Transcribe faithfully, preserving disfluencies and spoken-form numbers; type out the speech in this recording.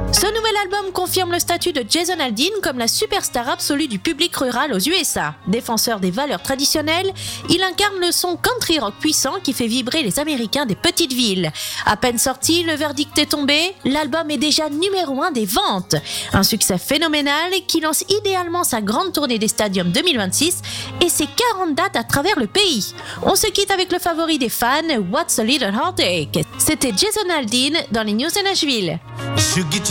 Ce nouvel album confirme le statut de Jason Aldean comme la superstar absolue du public rural aux U S A. Défenseur des valeurs traditionnelles, il incarne le son country rock puissant qui fait vibrer les Américains des petites villes. À peine sorti, le verdict est tombé, l'album est déjà numéro un des ventes. Un succès phénoménal qui lance idéalement sa grande tournée des stadiums deux mille vingt-six et ses quarante dates à travers le pays. On se quitte avec le favori des fans, What's a Little Heartache. C'était Jason Aldean dans les News de Nashville.